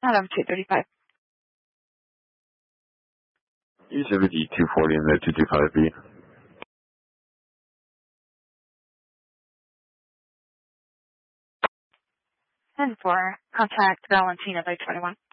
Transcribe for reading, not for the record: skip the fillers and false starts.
Adam 235. E70 240 in the 225B. 10-4, contact Valentina by 21.